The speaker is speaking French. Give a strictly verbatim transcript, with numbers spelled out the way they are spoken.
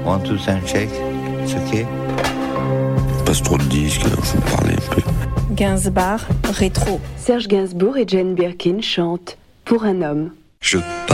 One, two, sound check. It's okay. Passe trop de disques, alors faut parler un peu. Gainsbourg, rétro. Serge Gainsbourg et Jane Birkin chantent Pour un homme. Je